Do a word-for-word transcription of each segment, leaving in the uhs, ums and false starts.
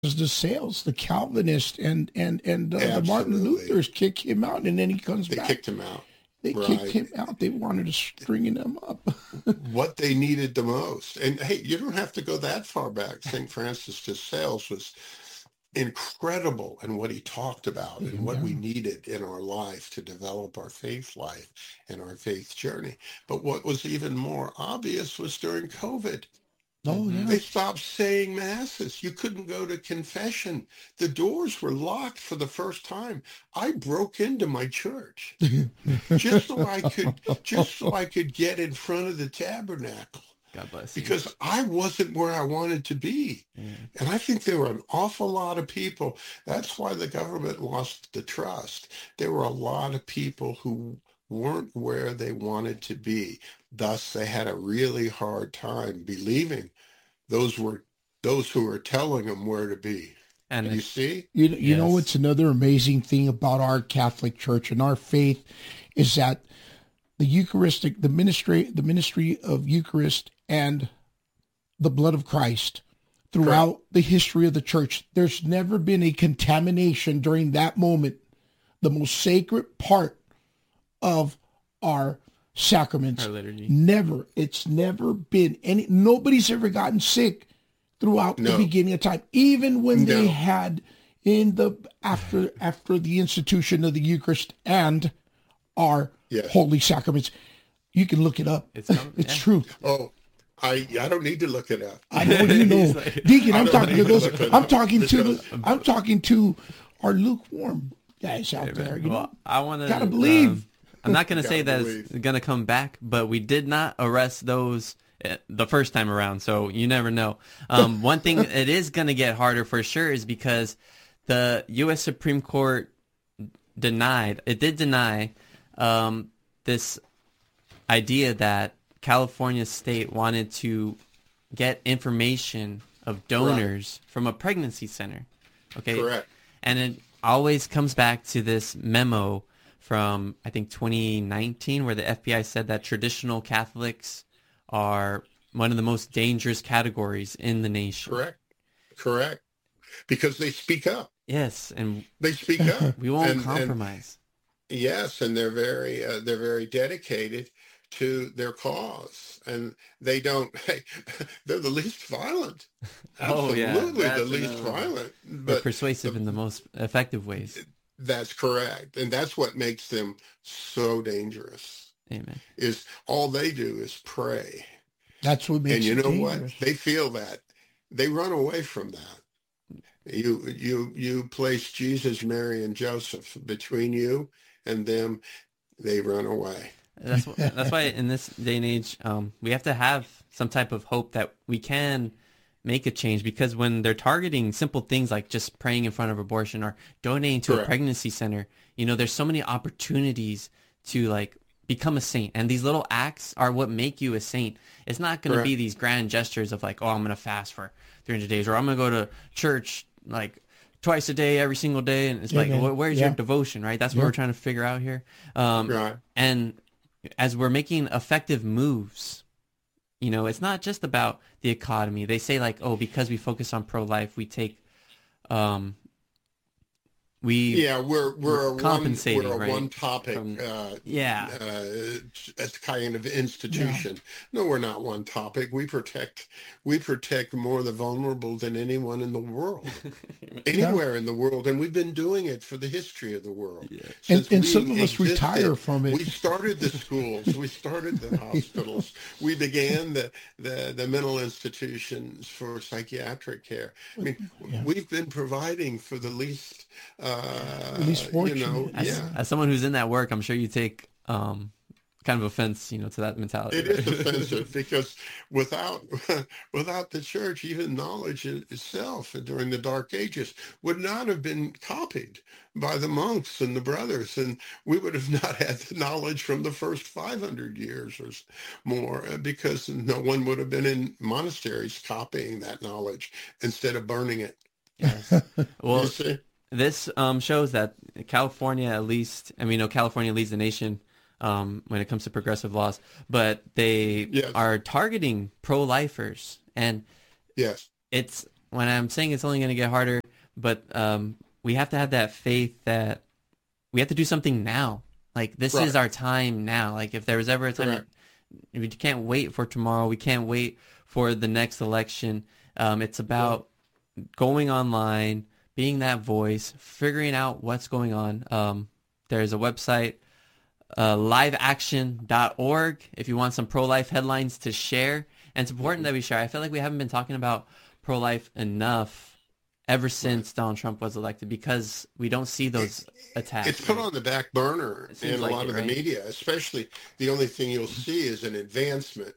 the sales, the Calvinists and and and uh, the Martin Absolutely. Luthers kick him out, and then he comes They back. kicked him out. They kicked Right. him out. They wanted to string him up. What they needed the most. And hey, you don't have to go that far back. Saint Francis de Sales was incredible in what he talked about and what we Yeah. needed in our life to develop our faith life and our faith journey. But what was even more obvious was during COVID. Oh Mm-hmm. yeah. They stopped saying masses. You couldn't go to confession. The doors were locked for the first time. I broke into my church just so I could just so I could get in front of the tabernacle God bless you. because I wasn't where I wanted to be. Yeah. And I think there were an awful lot of people. That's why the government lost the trust. There were a lot of people who weren't where they wanted to be. Thus, they had a really hard time believing those were those who were telling them where to be. And You it- see? You, you know Yes. what's another amazing thing about our Catholic Church and our faith is that the Eucharistic, the ministry, the ministry of Eucharist and the blood of Christ throughout the history of the church, there's never been a contamination during that moment, the most sacred part of our sacraments. Our liturgy. Never. It's never been any. Nobody's ever gotten sick throughout the No. beginning of time, even when they No. had in the after after the institution of the Eucharist and our Yes. holy sacraments. You can look it up. It's come- It's yeah. true. Oh, I I don't need to look it up. I know you know, He's like- Deacon. I I'm don't talking to even those. look it I'm up talking to. because- The, I'm talking to our lukewarm guys out there. You well, know, I want to Gotta believe. I'm not going to say Gotta that it's believe. going to come back, but we did not arrest those uh, the first time around, so you never know. Um, one thing it is going to get harder for sure is because the U S Supreme Court denied, it did deny um, this idea that California state wanted to get information of donors from a pregnancy center. Okay. Correct. And it always comes back to this memo from, I think, twenty nineteen, where the F B I said that traditional Catholics are one of the most dangerous categories in the nation. Correct. Correct. Because they speak up. Yes, and They speak up. we won't And- and- compromise. Yes, and they're very uh, they're very dedicated to their cause, and they don't. Hey, they're the least violent. Oh, yeah, Absolutely, that's the least another one. violent. They're But persuasive in the most effective ways. that's correct, and that's what makes them so dangerous. Amen. Is all they do is pray, that's what makes and you it know dangerous. what? They feel that. They run away from that. You you you place Jesus, Mary, and Joseph between you and them. They run away. That's wh- that's why in this day and age, um, we have to have some type of hope that we can make a change. Because when they're targeting simple things like just praying in front of abortion or donating to a Correct. pregnancy center, you know, there's so many opportunities to like become a saint. And these little acts are what make you a saint. It's not going to be Correct. these grand gestures of like, oh, I'm going to fast for three hundred days, or I'm going to go to church like twice a day, every single day. And it's Yeah, like, man. wh- where's Yeah. your devotion, right? That's what Yeah. we're trying to figure out here. Um, Right. and as we're making effective moves, you know, it's not just about the economy. They say like, oh, because we focus on pro-life, we take, um, we, Yeah, we're we're a one compensating, we're a right, one topic from- uh, yeah, uh, a kind of institution. No, we're not one topic. We protect we protect more the vulnerable than anyone in the world, anywhere in the world, and we've been doing it for the history of the world. And, Since and we some of us existed. retire from it. We started the schools. We started the hospitals. We began the, the, the mental institutions for psychiatric care. I mean, Yeah. we've been providing for the least, uh, Least you know, fortunate. as, yeah. as someone who's in that work, I'm sure you take, um, kind of offense, you know, to that mentality. It is offensive because without without the church, even knowledge in itself during the Dark Ages would not have been copied by the monks and the brothers, and we would have not had the knowledge from the first five hundred years or s- more, uh, because no one would have been in monasteries copying that knowledge instead of burning it. Yes. Well, You see? this um, shows that California, at least, I mean, no, California leads the nation um, when it comes to progressive laws, but they Yes. are targeting pro-lifers, and Yes. it's when I'm saying it's only going to get harder, but um, we have to have that faith that we have to do something now. Like, this Right. is our time now. Like, if there was ever a time, Correct. we can't wait for tomorrow. We can't wait for the next election. Um, it's about going online, being that voice, figuring out what's going on. Um, there's a website, uh, live action dot org, if you want some pro-life headlines to share. And it's important that we share. I feel like we haven't been talking about pro-life enough ever since Donald Trump was elected, because we don't see those attacks. It's put on the back burner It seems in a like lot it, of the right? media, especially the only thing you'll see is an advancement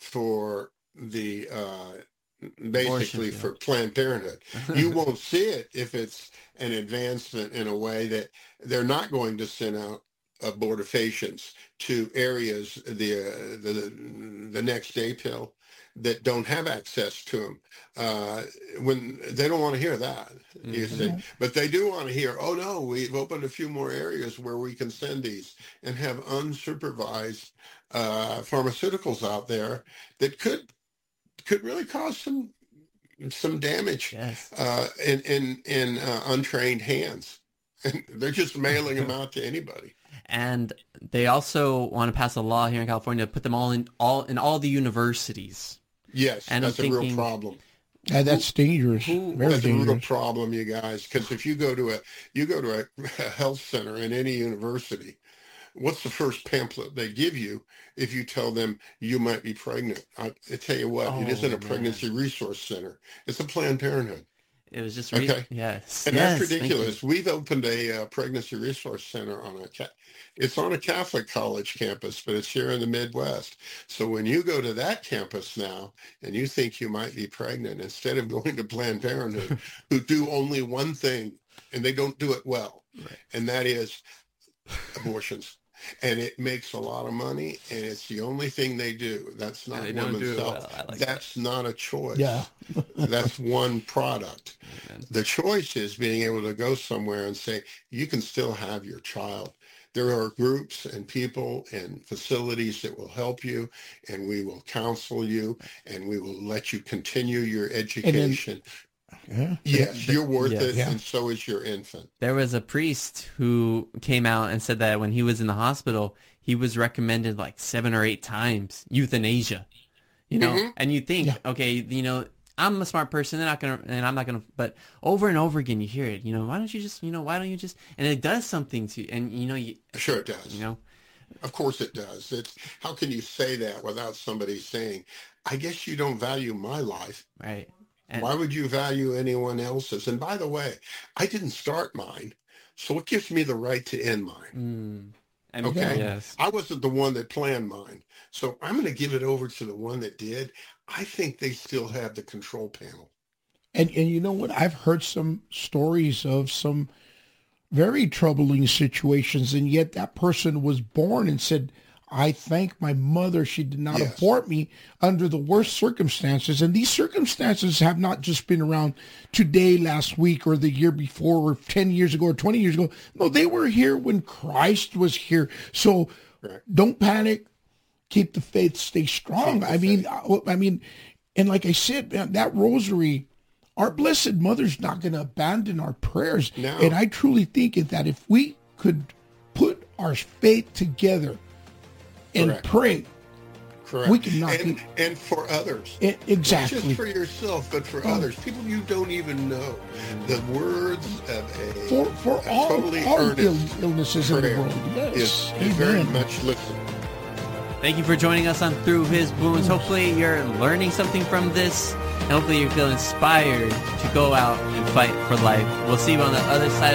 for the uh, basically Abortion, for Planned Parenthood. You won't see it if it's an advancement in a way that they're not going to send out abortifacients to areas the uh, the the next day pill that don't have access to them. Uh, when they don't want to hear that, you see, but they do want to hear, oh no, we've opened a few more areas where we can send these and have unsupervised uh, pharmaceuticals out there that could could really cause some some damage Yes. uh, in in in uh, untrained hands. And they're just mailing them out to anybody. And they also want to pass a law here in California to put them all in all in all the universities. Yes, And I'm that's a real thinking- problem. Yeah, that's dangerous. who- Very That's a real dangerous. problem, you guys. Because if you go to a you go to a, a health center in any university, what's the first pamphlet they give you if you tell them you might be pregnant? I, I tell you what, it Oh, isn't a man. pregnancy resource center. It's a Planned Parenthood. It was just re- Okay. yes. And yes, that's thank you. ridiculous. We've opened a uh, pregnancy resource center on a, ca- it's on a Catholic college campus, but it's here in the Midwest. So when you go to that campus now and you think you might be pregnant, instead of going to Planned Parenthood, who do only one thing, and they don't do it well, Right. and that is abortions. And it makes a lot of money, and it's the only thing they do. That's not They don't do women's it health. well. I like That's not a choice. Yeah. That's one product. Amen. The choice is being able to go somewhere and say, you can still have your child. There are groups and people and facilities that will help you, and we will counsel you, and we will let you continue your education. Yeah. Yes, you're worth Yes. it, Yeah. and so is your infant. There was a priest who came out and said that when he was in the hospital, he was recommended like seven or eight times euthanasia. You know, Mhm. and you think, Yeah. okay, you know, I'm a smart person. They're not gonna, and I'm not gonna. But over and over again, you hear it. You know, why don't you just, you know, why don't you just? And it does something to, and you know, you, Sure it does. you know, Of course it does. It's how can you say that without somebody saying, I guess you don't value my life. right? And, Why would you value anyone else's? And by the way, I didn't start mine, so it gives me the right to end mine. mm, and Okay. yes, I wasn't the one that planned mine, so I'm going to give it over to the one that did. I think they still have the control panel. And and you know what? I've heard some stories of some very troubling situations, and yet that person was born and said, I thank my mother she did not Yes. abort me under the worst circumstances. And these circumstances have not just been around today, last week, or the year before, or ten years ago, or twenty years ago. No, they were here when Christ was here. So Correct. don't panic. Keep the faith. Stay strong. Keep the I mean, I, I mean, and like I said, man, that rosary, our Blessed Mother's not going to abandon our prayers. No. And I truly think that if we could put our faith together and Correct. pray, Correct. We can knock and, it- and for others. it, Not exactly. just for yourself, but for Oh. others, people you don't even know. The words of a, for for a all, totally all earnest Ill, illnesses in the prayer world. Yes. is, is very Amen. much listened. thank you for joining us on Through His Wounds. Hopefully, you're learning something from this, and hopefully, you feel inspired to go out and fight for life. We'll see you on the other side